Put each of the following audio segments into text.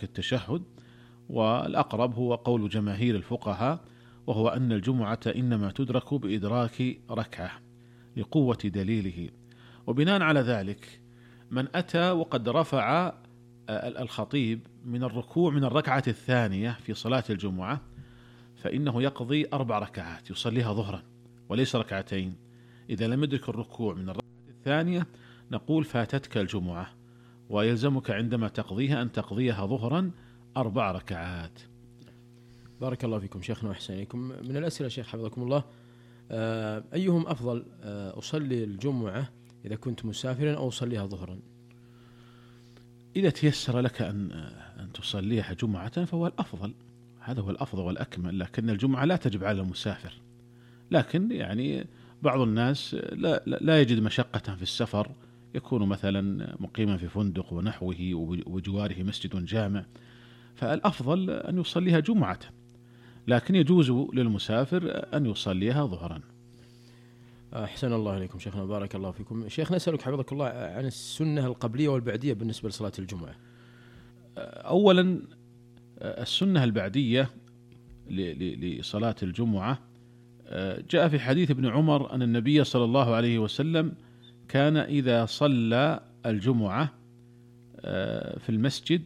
إدراك التشهد. والأقرب هو قول جماهير الفقهاء، وهو أن الجمعة إنما تدرك بإدراك ركعة لقوة دليله. وبناء على ذلك من أتى وقد رفع الخطيب من الركوع من الركعة الثانية في صلاة الجمعة فإنه يقضي 4 ركعات يصليها ظهرا وليس ركعتين. إذا لم يدرك الركوع من الركعة الثانية نقول فاتتك الجمعة، ويلزمك عندما تقضيها أن تقضيها ظهرا 4 ركعات. بارك الله فيكم شيخنا وأحسن إليكم. من الأسئلة شيخ حفظكم الله، أيهم أفضل، أصلي الجمعة إذا كنت مسافرا أو أصليها ظهرا؟ إذا تيسر لك أن تصليها جمعة فهو الأفضل، هذا هو الأفضل والأكمل، لكن الجمعة لا تجب على المسافر. لكن يعني بعض الناس لا يجد مشقة في السفر، يكون مثلا مقيما في فندق ونحوه وجواره مسجد جامع، فالأفضل أن يصليها جمعة، لكن يجوز للمسافر أن يصليها ظهرا. أحسن الله إليكم شيخنا، بارك الله فيكم. شيخ نسألك حفظك الله عن السنة القبلية والبعدية بالنسبة لصلاة الجمعة. أولا السنة البعدية لصلاة الجمعة جاء في حديث ابن عمر أن النبي صلى الله عليه وسلم كان إذا صلى الجمعة في المسجد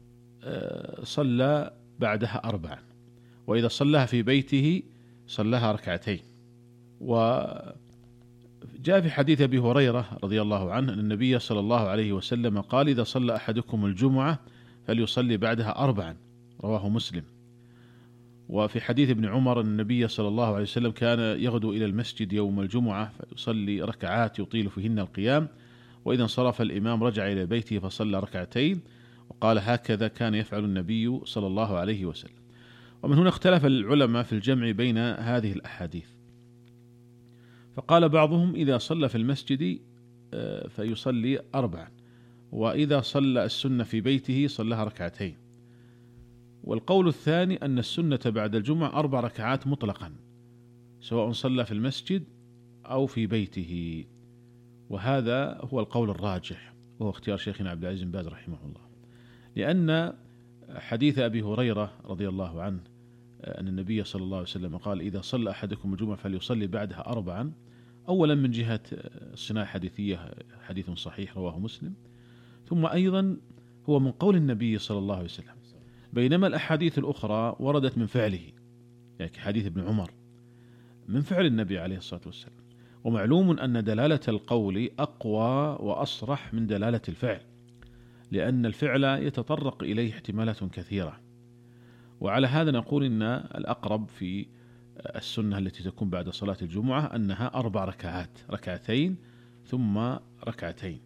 صلى بعدها 4، وإذا صلىها في بيته صلىها 2 ركعتين. وجاء في حديث أبي هريرة رضي الله عنه أن النبي صلى الله عليه وسلم قال: إذا صلى أحدكم الجمعة فليصلي بعدها 4، رواه مسلم. وفي حديث ابن عمر أن النبي صلى الله عليه وسلم كان يغدو إلى المسجد يوم الجمعة فيصلي ركعات يطيل فيهن القيام، وإذا انصرف الإمام رجع إلى بيته فصلى 2 وقال: هكذا كان يفعل النبي صلى الله عليه وسلم. ومن هنا اختلف العلماء في الجمع بين هذه الأحاديث، فقال بعضهم إذا صلى في المسجد فيصلي 4، وإذا صلى السنة في بيته صلىها 2. والقول الثاني أن السنة بعد الجمعة 4 ركعات مطلقا سواء صلى في المسجد أو في بيته، وهذا هو القول الراجح وهو اختيار شيخنا عبد العزيز بن باز رحمه الله، لأن حديث أبي هريرة رضي الله عنه أن النبي صلى الله عليه وسلم قال: إذا صلى أحدكم الجمعة فليصلي بعدها 4، أولا من جهة الصناعة الحديثية حديث صحيح رواه مسلم، ثم أيضا هو من قول النبي صلى الله عليه وسلم، بينما الأحاديث الأخرى وردت من فعله، يعني حديث ابن عمر من فعل النبي عليه الصلاة والسلام. ومعلوم أن دلالة القول أقوى وأصرح من دلالة الفعل، لأن الفعل يتطرق إليه احتمالات كثيرة. وعلى هذا نقول إن الأقرب في السنة التي تكون بعد صلاة الجمعة أنها 4 ركعات، 2 ثم 2.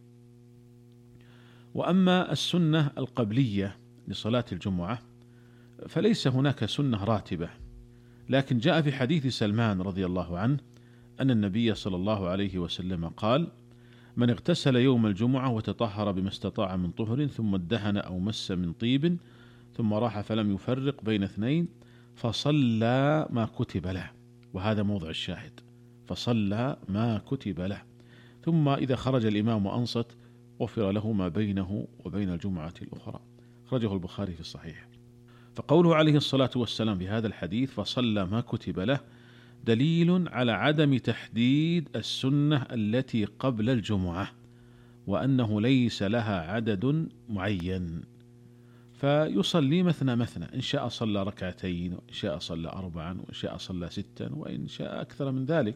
وأما السنة القبلية لصلاة الجمعة فليس هناك سنة راتبة، لكن جاء في حديث سلمان رضي الله عنه أن النبي صلى الله عليه وسلم قال: من اغتسل يوم الجمعة وتطهر بما استطاع من طهر ثم ادهن أو مس من طيب ثم راح فلم يفرق بين 2 فصلى ما كتب له، وهذا موضع الشاهد، فصلى ما كتب له، ثم إذا خرج الإمام وأنصت غفر له ما بينه وبين الجمعة الأخرى. أخرجه البخاري في الصحيح. فقوله عليه الصلاة والسلام في هذا الحديث فصلى ما كتب له دليل على عدم تحديد السنة التي قبل الجمعة، وأنه ليس لها عدد معين، فيصلي مثنى مثنى، إن شاء صلى 2 وإن شاء صلى 4 وإن شاء صلى 6 وإن شاء أكثر من ذلك.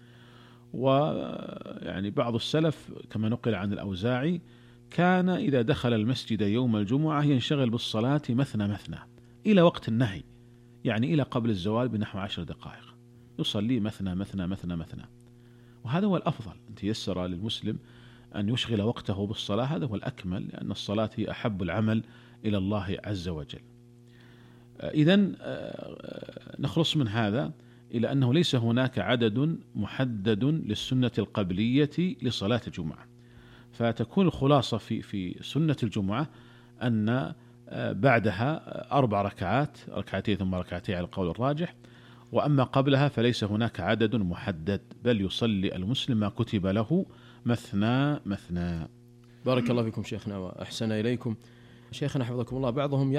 ويعني بعض السلف كما نقل عن الأوزاعي كان إذا دخل المسجد يوم الجمعة ينشغل بالصلاة مثنى مثنى إلى وقت النهي، يعني إلى قبل الزوال بنحو 10 دقائق يصلي مثنى مثنى مثنى مثنى، وهذا هو الأفضل. أن تيسر للمسلم أن يشغل وقته بالصلاة، هذا هو الأكمل، لأن الصلاة هي أحب العمل إلى الله عز وجل. إذن نخلص من هذا إلى أنه ليس هناك عدد محدد للسنة القبلية لصلاة الجمعة، فتكون الخلاصة في سنة الجمعة أن بعدها 4 ركعات، 2 ثم 2 على القول الراجح، وأما قبلها فليس هناك عدد محدد، بل يصلي المسلم ما كتب له مثنى مثنى. بارك الله فيكم شيخنا وأحسن إليكم. شيخنا حفظكم الله، بعضهم